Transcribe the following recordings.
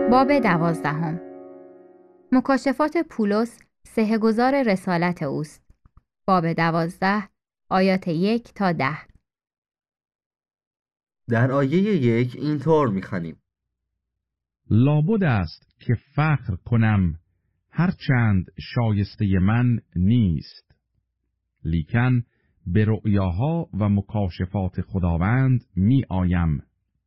باب 12. مکاشفات پولس صحه‌گزار رسالت اوست. باب 12 آیات 1 تا 10. در آیه 1 اینطور می‌خوانیم: لابد است که فخر کنم هرچند شایسته من نیست، لیکن به رؤیاها و مکاشفات خداوند می آیم.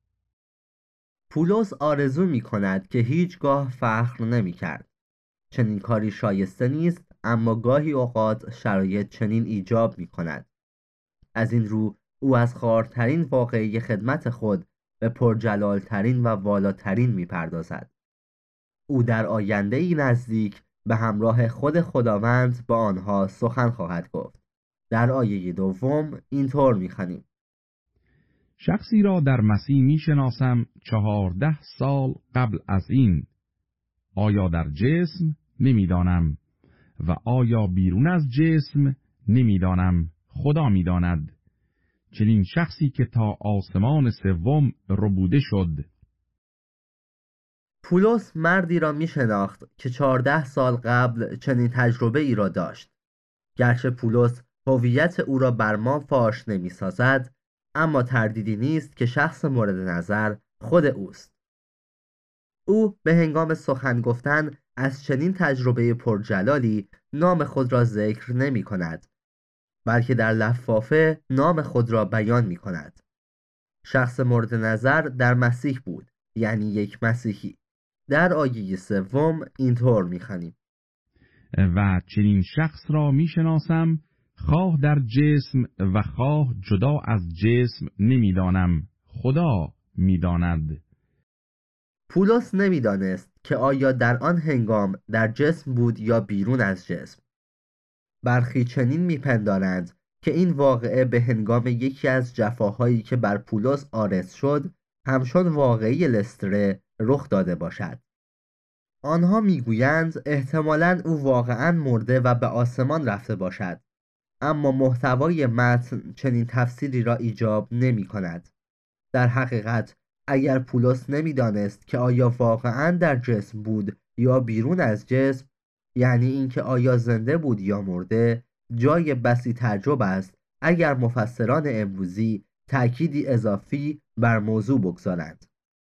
پولس آرزو می‌کند که هیچگاه فخر نمی‌کرد. چنین کاری شایسته نیست، اما گاهی اوقات شرایط چنین ایجاب می‌کند. از این رو او از خوارترین واقعه خدمت خود به پرجلالترین و والاترین می‌پردازد. او در آینده‌ای نزدیک به همراه خود خداوند با آنها سخن خواهد گفت. در آیه 2 اینطور می‌خوانیم: شخصی را در مسیح می شناسم 14 سال قبل از این، آیا در جسم نمی دانم و آیا بیرون از جسم نمی دانم، خدا می داند. چنین شخصی که تا آسمان سوم ربوده شد. پولس مردی را می شناخت که 14 سال قبل چنین تجربه ای را داشت. گرچه پولس هویت او را بر ما فاش نمی سازد، اما تردیدی نیست که شخص مورد نظر خود اوست. او به هنگام سخن گفتن از چنین تجربه پرجلالی نام خود را ذکر نمی کند، بلکه در لفافه نام خود را بیان می کند. شخص مورد نظر در مسیح بود، یعنی یک مسیحی. در آیه 3 اینطور می‌خوانیم: و چنین شخص را می شناسم خواه در جسم و خواه جدا از جسم نمی دانم، خدا می داند. پولس نمی‌دانست که آیا در آن هنگام در جسم بود یا بیرون از جسم. برخی چنین می‌پندارند که این واقعه به هنگام یکی از جفاهایی که بر پولس عارض شد همچون واقعه لستره رخ داده باشد. آنها میگویند احتمالاً او واقعاً مرده و به آسمان رفته باشد، اما محتوای متن چنین تفسیری را ایجاب نمی کند. در حقیقت اگر پولس نمیدانست که آیا واقعاً در جسم بود یا بیرون از جسم، یعنی اینکه آیا زنده بود یا مرده، جای بسی تعجب است اگر مفسران امروزی تأکیدی اضافی بر موضوع بگذارند.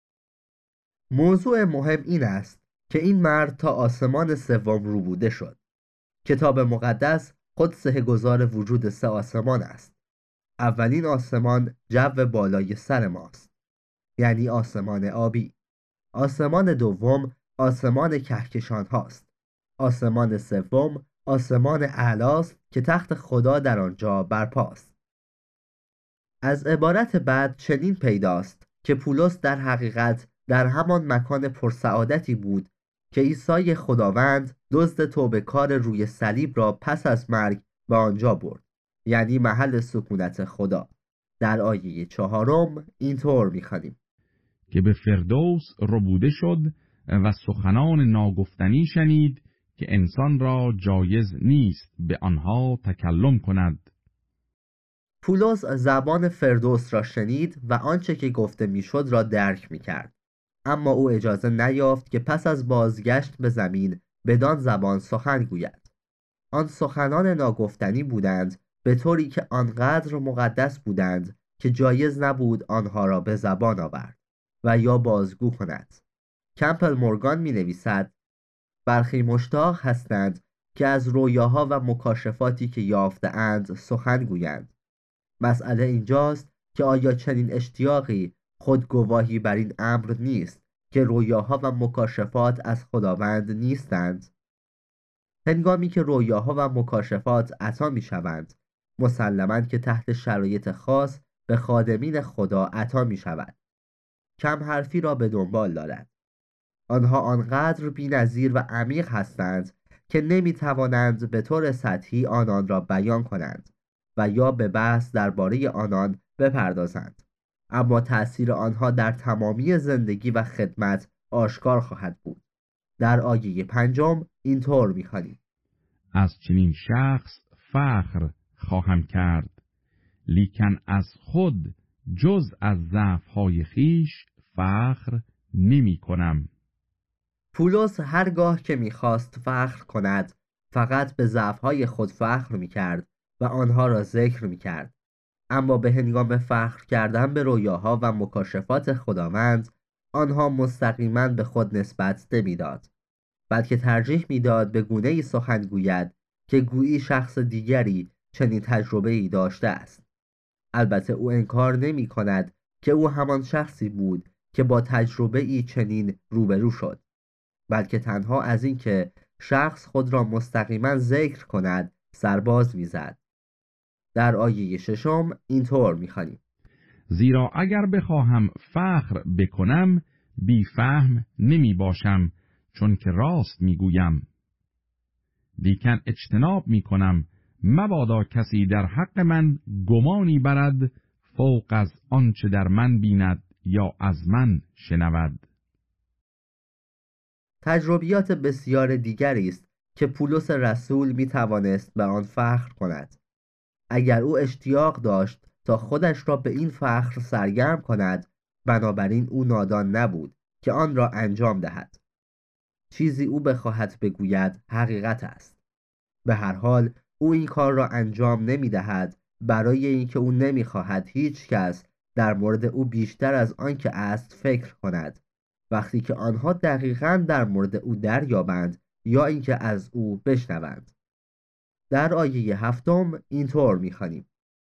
موضوع مهم این است که این مرد تا آسمان سوم ربوده شد. کتاب مقدس خود صحه‌گزار وجود 3 آسمان است. اولین آسمان جو بالای سر ماست، یعنی آسمان آبی. آسمان دوم آسمان کهکشان هاست. آسمان سوم آسمان اعلاست که تخت خدا در آنجا برپاست. از عبارت بعد چنین پیداست که پولس در حقیقت در همان مکان پرسعادتی بود که عیسی خداوند دزد توبه‌کار روی صلیب را پس از مرگ به آنجا برد، یعنی محل سکونت خدا. در آیه 4 اینطور می‌خوانیم: که به فردوس ربوده شد و سخنان ناگفتنی شنید که انسان را جایز نیست به آنها تکلم کند. پولس زبان فردوس را شنید و آنچه که گفته میشد را درک می‌کرد، اما او اجازه نیافت که پس از بازگشت به زمین بدان زبان سخن گوید. آن سخنان ناگفتنی بودند، به طوری که آنقدر مقدس بودند که جایز نبود آنها را به زبان آورد و یا بازگو کند. کمپل مورگان می نویسد: برخی مشتاق هستند که از رویاها و مکاشفاتی که یافته‌اند سخن گویند. مسئله اینجاست که آیا چنین اشتیاقی خود گواهی بر این امر نیست که رویاها و مکاشفات از خداوند نیستند؟ هنگامی که رویاها و مکاشفات عطا می شوند، مسلماً که تحت شرایط خاص به خادمین خدا عطا می شود. کم حرفی را به دنبال دارد. آنها آنقدر بی‌نظیر و عمیق هستند که نمی توانند به طور سطحی آنان را بیان کنند و یا به بحث درباره آنان بپردازند، اما تأثیر آنها در تمامی زندگی و خدمت آشکار خواهد بود. در آیه 5 اینطور می‌خوانیم: از چنین شخص فخر خواهم کرد، لیکن از خود جز از ضعف‌های خویش فخر نمی کنم. پولس هرگاه که می‌خواست فخر کند فقط به ضعف‌های خود فخر می‌کرد و آنها را ذکر می‌کرد، اما به هنگام فخر کردن به رویاها و مکاشفات خداوند آنها مستقیما به خود نسبت نمی‌داد، بلکه ترجیح می‌داد به گونه‌ای سخن گوید که گویی شخص دیگری چنین تجربه‌ای داشته است. البته او انکار نمی‌کند که او همان شخصی بود که با تجربه‌ای چنین روبرو شد، بلکه تنها از اینکه شخص خود را مستقیما ذکر کند سرباز می‌زد. در آیه 6 اینطور می‌خوانیم: زیرا اگر بخواهم فخر بکنم بی فهم نمی باشم، چون که راست می گویم. لیکن اجتناب می کنم مبادا کسی در حق من گمانی برد فوق از آنچه در من بیند یا از من شنود. تجربیات بسیار دیگری است که پولس رسول می توانست به آن فخر کند. اگر او اشتیاق داشت تا خودش را به این فخر سرگرم کند، بنابراین او نادان نبود که آن را انجام دهد. چیزی او بخواهد بگوید حقیقت است. به هر حال او این کار را انجام نمی دهد برای اینکه او نمی خواهد هیچ کس در مورد او بیشتر از آن که است فکر کند، وقتی که آنها دقیقاً در مورد او دریابند یا اینکه از او بشنوند. در آیه 7 اینطور می‌خوانیم: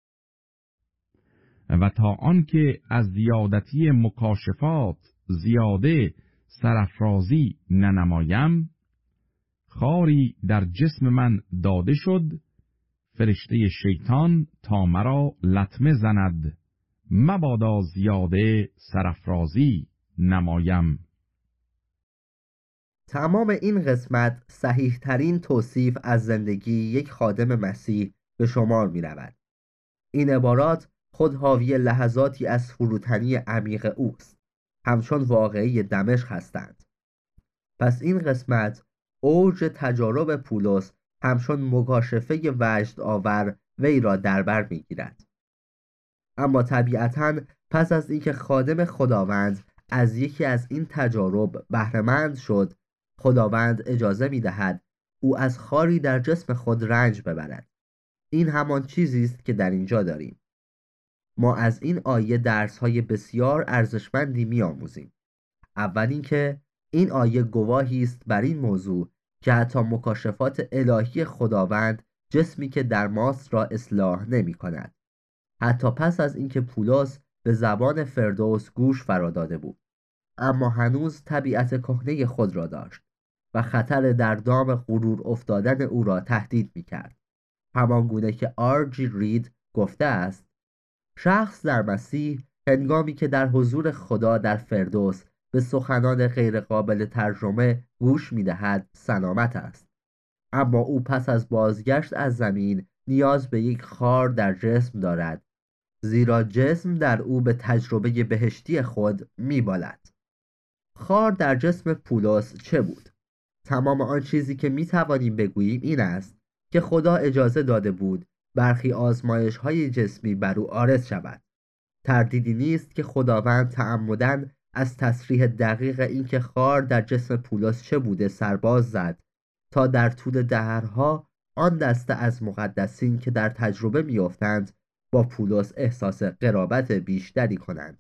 و تا آنکه از زیادتی مکاشفات زیاده سرافرازی ننمایم، خاری در جسم من داده شد، فرشته شیطان تا مرا لطمه زند، مبادا زیاده سرافرازی نمایم. تمام این قسمت صحیح ترین توصیف از زندگی یک خادم مسیح به شمار می رود. این عبارات خود حاوی لحظاتی از فروتنی عمیق اوست، همچون واقعی دمشق هستند. پس این قسمت اوج تجارب پولس همچون مکاشفه وجد آور وی را در بر می گیرد. اما طبیعتاً پس از اینکه خادم خداوند از یکی از این تجارب بهره‌مند شد، خداوند اجازه می دهد او از خاری در جسم خود رنج ببرد. این همان چیزی است که در اینجا داریم. ما از این آیه درس‌های بسیار ارزشمندی می‌آموزیم. اول اینکه این آیه گواهی است بر این موضوع که حتی مکاشفات الهی خداوند جسمی که در ماست را اصلاح نمی‌کند، حتی پس از اینکه پولس به زبان فردوس گوش فرا داده بود، اما هنوز طبیعت کهنه خود را داشت و خطر در دام غرور افتادن او را تهدید می‌کرد. همان گونه که آر.جی. رید گفته است: شخص در مسیح هنگامی که در حضور خدا در فردوس به سخنان غیرقابل ترجمه گوش می‌دهد سلامت است، اما او پس از بازگشت از زمین نیاز به یک خار در جسم دارد، زیرا جسم در او به تجربه بهشتی خود می‌بالد. خار در جسم پولس چه بود؟ تمام آن چیزی که می‌توانیم بگوییم این است که خدا اجازه داده بود برخی آزمایش‌های جسمی بر او عارض شود. تردیدی نیست که خداوند تعمداً از تصریح دقیق اینکه خار در جسم پولس چه بوده سرباز زد تا در طول دهرها آن دسته از مقدسین که در تجربه می‌افتند با پولس احساس قرابت بیشتری کنند.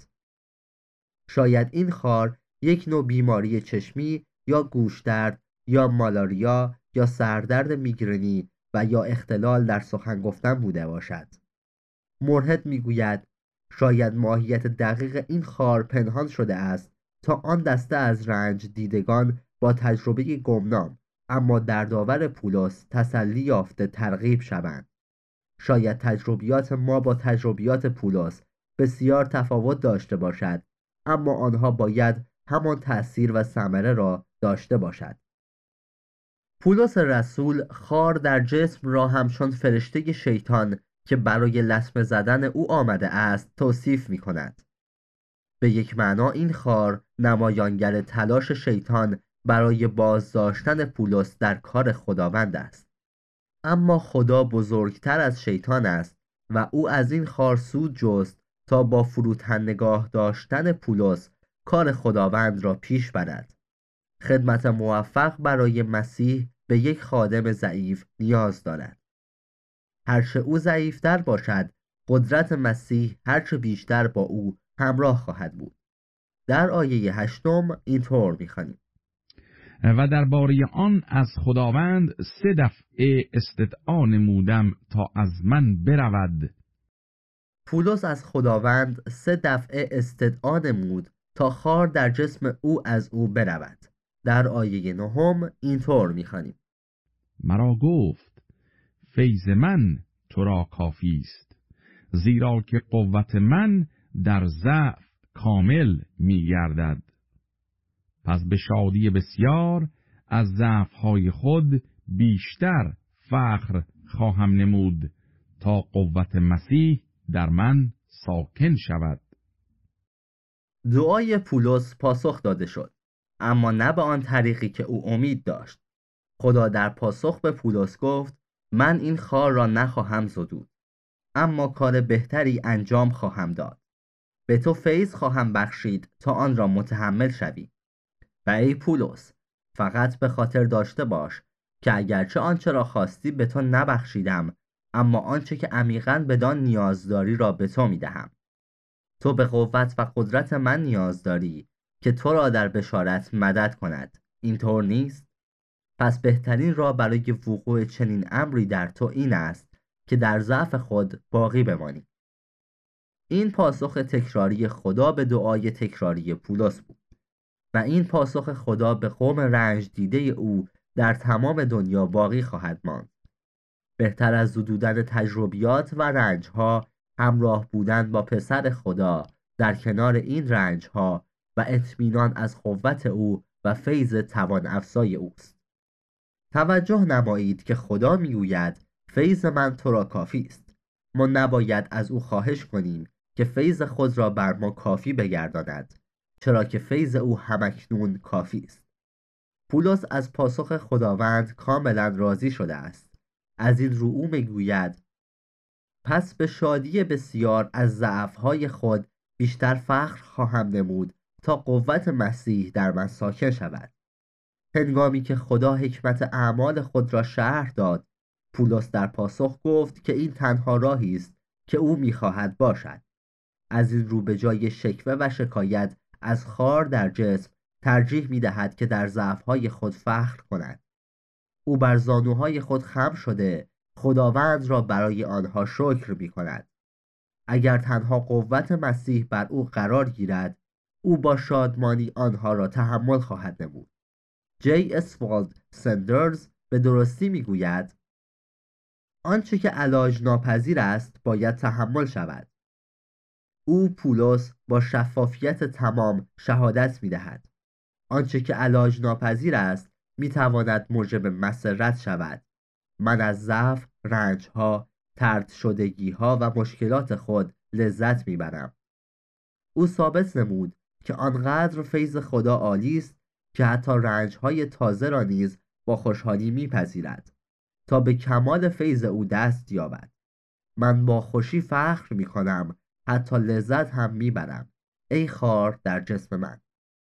شاید این خار یک نوع بیماری چشمی یا گوشدرد یا مالاریا یا سردرد میگرنی و یا اختلال در سخن گفتن بوده باشد. مرهد میگوید شاید ماهیت دقیق این خار پنهان شده است تا آن دسته از رنج دیدگان با تجربه گمنام اما دردآور پولس تسلی یافته ترغیب شوند. شاید تجربیات ما با تجربیات پولس بسیار تفاوت داشته باشد، اما آنها باید همان تأثیر و ثمره را داشته باشد. پولس رسول خار در جسم را همچون فرشته شیطان که برای لطمه زدن او آمده است توصیف می کند. به یک معنا این خار نمایانگر تلاش شیطان برای بازداشتن پولس در کار خداوند است. اما خدا بزرگتر از شیطان است و او از این خار سود جست تا با فروتن نگاه داشتن پولس کار خداوند را پیش برد. خدمت موفق برای مسیح به یک خادم ضعیف نیاز دارد. هرچه او ضعیفتر باشد، قدرت مسیح هرچه بیشتر با او همراه خواهد بود. در آیه 8 اینطور می‌خوانیم: و درباره آن از خداوند 3 دفعه استدعا نمودم تا از من برود. پولس از خداوند 3 دفعه استدعا نمود تا خار در جسم او از او برود. در آیه 9 اینطور می‌خوانیم: مرا گفت فیض من تو را کافی است، زیرا که قوت من در ضعف کامل می‌گردد. پس به شادی بسیار از ضعف‌های خود بیشتر فخر خواهم نمود تا قوت مسیح در من ساکن شود. دعای پولس پاسخ داده شد، اما نه به آن طریقی که او امید داشت. خدا در پاسخ به پولس گفت: من این خار را نخواهم زدود، اما کار بهتری انجام خواهم داد. به تو فیض خواهم بخشید تا آن را متحمل شوی. و ای پولس، فقط به خاطر داشته باش که اگرچه آنچه را خواستی به تو نبخشیدم، اما آنچه که عمیقاً بدان نیاز داری را به تو میدهم. تو به قوت و قدرت من نیاز داری که تو را در بشارت مدد کند. اینطور نیست؟ پس بهترین راه برای وقوع چنین امری در تو این است که در ضعف خود باقی بمانی. این پاسخ تکراری خدا به دعای تکراری پولس بود و این پاسخ خدا به قوم رنج دیده او در تمام دنیا باقی خواهد ماند. بهتر از زدودن تجربیات و رنجها همراه بودن با پسر خدا در کنار این رنجها و اطمینان از قوت او و فیض توان افزای اوست. توجه نمایید که خدا میگوید فیض من تو را کافی است. ما نباید از او خواهش کنیم که فیض خود را بر ما کافی بگرداند، چرا که فیض او همکنون کافی است. پولس از پاسخ خداوند کاملا راضی شده است. از این رو او میگوید: پس به شادی بسیار از ضعف‌های خود بیشتر فخر خواهم نمود تا قوت مسیح در من ساکن شود. هنگامی که خدا حکمت اعمال خود را شرح داد، پولس در پاسخ گفت که این تنها راهی است که او می‌خواهد باشد. از این رو به جای شکوه و شکایت از خار در جسم ترجیح می‌دهد که در ضعف‌های خود فخر کند. او بر زانوهای خود خم شده خداوند را برای آنها شکر می‌کند. اگر تنها قوت مسیح بر او قرار گیرد، او با شادمانی آنها را تحمل خواهد نمود. جی اسوالد سندرز به درستی میگوید: آنچه که علاج ناپذیر است باید تحمل شود. او پولس با شفافیت تمام شهادت می‌دهد. آنچه که علاج ناپذیر است می‌تواند موجب مسرت شود. من از ضعف، رنج‌ها، طرد شدگی‌ها و مشکلات خود لذت می‌برم. او ثابت نمود که آنقدر فیض خدا عالی است که حتی رنج‌های تازه را نیز با خوشحالی می‌پذیرد تا به کمال فیض او دست یابد. من با خوشی فخر می‌کنم، حتی لذت هم می‌برم، ای خار در جسم من.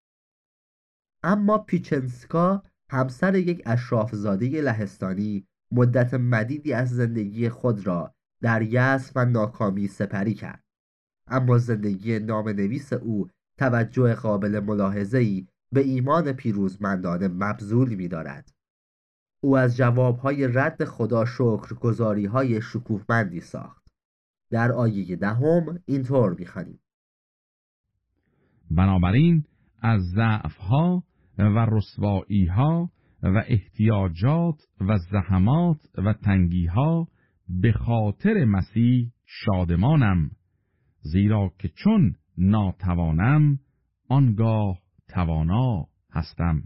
اما پیچنسکا، همسر یک اشرافزاده لهستانی، مدت مدیدی از زندگی خود را در یأس و ناکامی سپری کرد. اما زندگی نامه‌نویس او توجه قابل ملاحظه‌ای به ایمان پیروزمندانه مبذول می‌دارد. او از جوابهای رد خدا شکرگزاری‌های شکوهمندی ساخت. در آیه 10 اینطور می‌خوانیم: بنابراین از ضعف‌ها و رسوایی‌ها و احتیاجات و زحمات و تنگی‌ها به خاطر مسیح شادمانم، زیرا که چون ناتوانم آنگاه توانا هستم.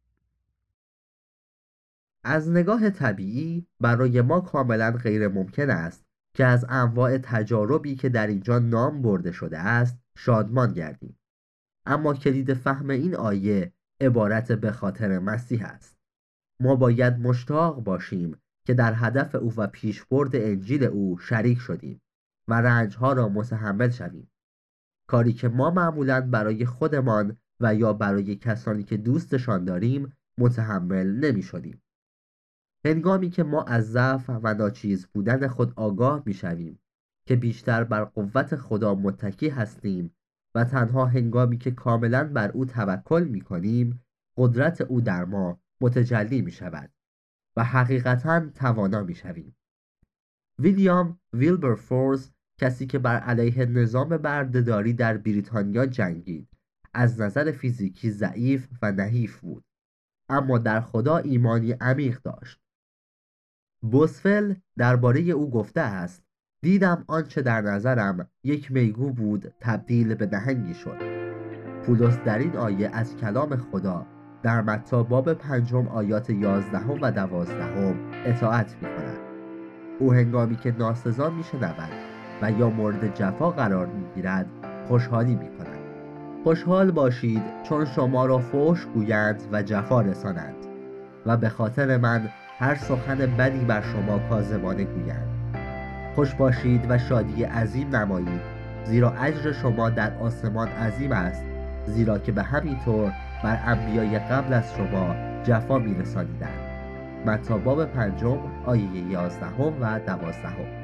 از نگاه طبیعی برای ما کاملا غیر ممکن است که از انواع تجاربی که در اینجا نام برده شده است شادمان گردیم. اما کلید فهم این آیه عبارت به خاطر مسیح است. ما باید مشتاق باشیم که در هدف او و پیشبرد انجیل او شریک شدیم و رنجها را متحمل شویم. کاری که ما معمولاً برای خودمان و یا برای کسانی که دوستشان داریم متحمل نمی شدیم. هنگامی که ما از ضعف و ناچیز بودن خود آگاه می شویم که بیشتر بر قوت خدا متکی هستیم و تنها هنگامی که کاملا بر او توکل می کنیم قدرت او در ما متجلی می شود و حقیقتاً توانا می شویم. ویلیام ویلبرفورس، کسی که بر علیه نظام بردهداری در بریتانیا جنگید، از نظر فیزیکی ضعیف و نحیف بود، اما در خدا ایمانی عمیق داشت. بوسفل درباره او گفته است: دیدم آنچه در نظرم یک میگو بود تبدیل به نهنگی شد. پولس در این آیه از کلام خدا در متی باب 5 آیات 11 و 12 اطاعت می کند. او هنگامی که ناسزا می شنود و یا مورد جفا قرار می گیرد خوشحالی می کند. خوشحال باشید چون شما را فحش گویند و جفا رسانند و به خاطر من هر سخن بدی بر شما کاذبانه گویند. خوش باشید و شادی عظیم نمایید، زیرا اجر شما در آسمان عظیم است، زیرا که به همین طور بر انبیای قبل از شما جفا می‌رسانیدند. متی باب 5 آیه 11 و 12.